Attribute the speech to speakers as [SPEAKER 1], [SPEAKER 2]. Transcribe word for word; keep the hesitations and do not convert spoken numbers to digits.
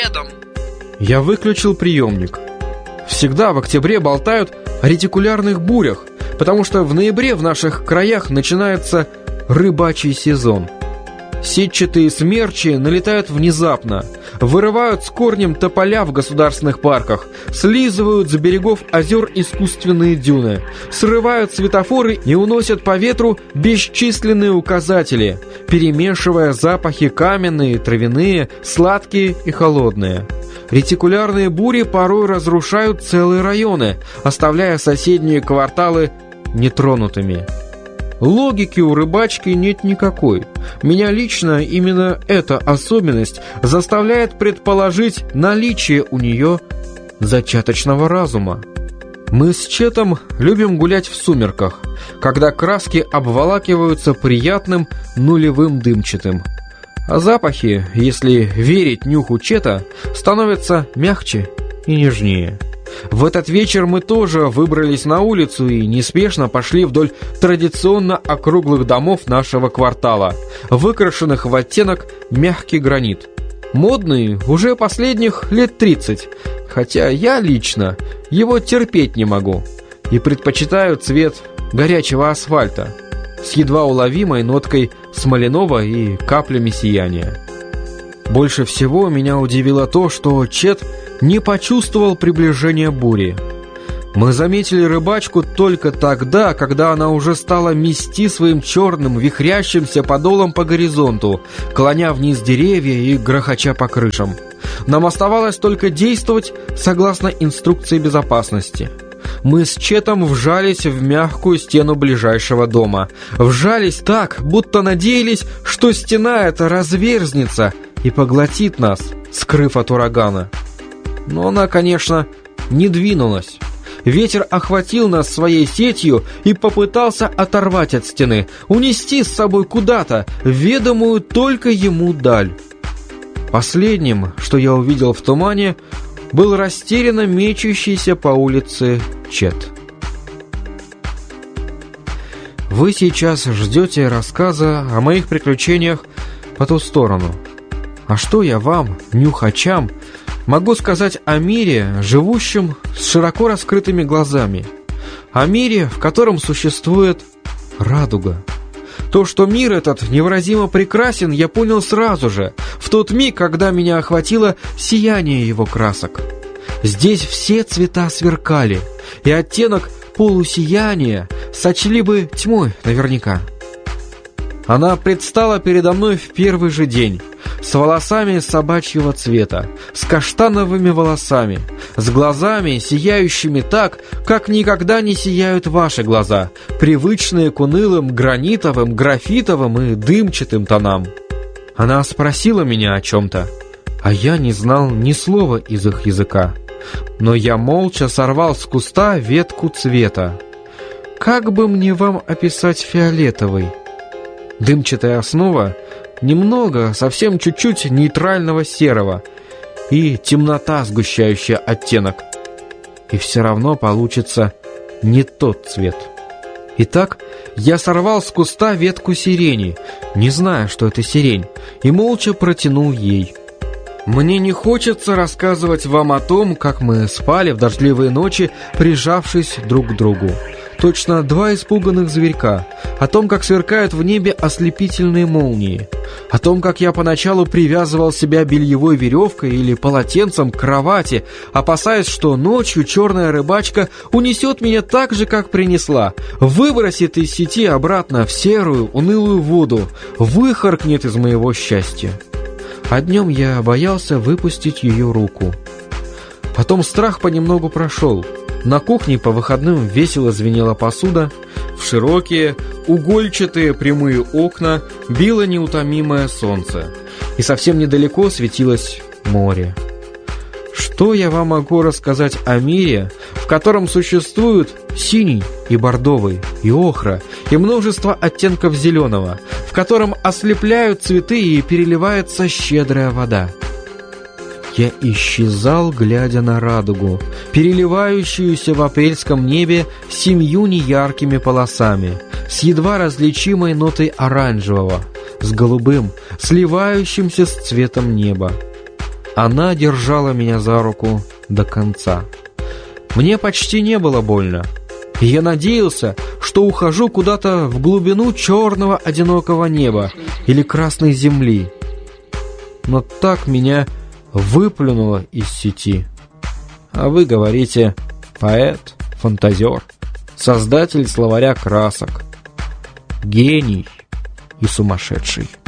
[SPEAKER 1] следом.
[SPEAKER 2] Я выключил приемник. Всегда в октябре болтают о ретикулярных бурях, потому что в ноябре в наших краях начинается рыбачий сезон. Сетчатые смерчи налетают внезапно, вырывают с корнем тополя в государственных парках, слизывают с берегов озер искусственные дюны, срывают светофоры и уносят по ветру бесчисленные указатели, перемешивая запахи каменные, травяные, сладкие и холодные. Ретикулярные бури порой разрушают целые районы, оставляя соседние кварталы нетронутыми. Логики у рыбачки нет никакой. Меня лично именно эта особенность заставляет предположить наличие у нее зачаточного разума. Мы с Четом любим гулять в сумерках, когда краски обволакиваются приятным нулевым дымчатым. А запахи, если верить нюху Чета, становятся мягче и нежнее. В этот вечер мы тоже выбрались на улицу и неспешно пошли вдоль традиционно округлых домов нашего квартала, выкрашенных в оттенок мягкий гранит. Модный уже последних лет тридцать, хотя я лично его терпеть не могу и предпочитаю цвет горячего асфальта с едва уловимой ноткой смоляного и каплями сияния. Больше всего меня удивило то, что Чет не почувствовал приближения бури. Мы заметили рыбачку только тогда, когда она уже стала мести своим черным, вихрящимся подолом по горизонту, клоня вниз деревья и грохоча по крышам. Нам оставалось только действовать согласно инструкции безопасности. Мы с Четом вжались в мягкую стену ближайшего дома. Вжались так, будто надеялись, что стена эта разверзнется и поглотит нас, скрыв от урагана. Но она, конечно, не двинулась. Ветер охватил нас своей сетью и попытался оторвать от стены, унести с собой куда-то, в ведомую только ему даль. Последним, что я увидел в тумане, был растерянно мечущийся по улице Чет. Вы сейчас ждете рассказа о моих приключениях по ту сторону. А что я вам, нюхачам, могу сказать о мире, живущем с широко раскрытыми глазами? О мире, в котором существует радуга. То, что мир этот невыразимо прекрасен, я понял сразу же, в тот миг, когда меня охватило сияние его красок. Здесь все цвета сверкали, и оттенок полусияния сочли бы тьмой наверняка. Она предстала передо мной в первый же день, с волосами собачьего цвета, с каштановыми волосами, с глазами, сияющими так, как никогда не сияют ваши глаза, привычные к унылым гранитовым, графитовым и дымчатым тонам. Она спросила меня о чем-то, а я не знал ни слова из их языка. Но я молча сорвал с куста ветку цвета. Как бы мне вам описать фиолетовый? Дымчатая основа, немного, совсем чуть-чуть нейтрального серого и темнота, сгущающая оттенок. И все равно получится не тот цвет. Итак, я сорвал с куста ветку сирени, не зная, что это сирень, и молча протянул ей. Мне не хочется рассказывать вам о том, как мы спали в дождливые ночи, прижавшись друг к другу. Точно два испуганных зверька. О том, как сверкают в небе ослепительные молнии. О том, как я поначалу привязывал себя бельевой веревкой или полотенцем к кровати, опасаясь, что ночью черная рыбачка унесет меня так же, как принесла, выбросит из сети обратно в серую, унылую воду, выхаркнет из моего счастья. А днем я боялся выпустить ее руку. Потом страх понемногу прошел. На кухне по выходным весело звенела посуда, в широкие, угольчатые прямые окна било неутомимое солнце, и совсем недалеко светилось море. Что я вам могу рассказать о мире, в котором существуют синий и бордовый, и охра, и множество оттенков зеленого, в котором ослепляют цветы и переливается щедрая вода? Я исчезал, глядя на радугу, переливающуюся в апрельском небе семью неяркими полосами, с едва различимой нотой оранжевого, с голубым, сливающимся с цветом неба. Она держала меня за руку до конца. Мне почти не было больно. И я надеялся, что ухожу куда-то в глубину черного одинокого неба или красной земли. Но так меня выплюнуло из сети. А вы говорите: поэт, фантазер, создатель словаря красок, гений и сумасшедший.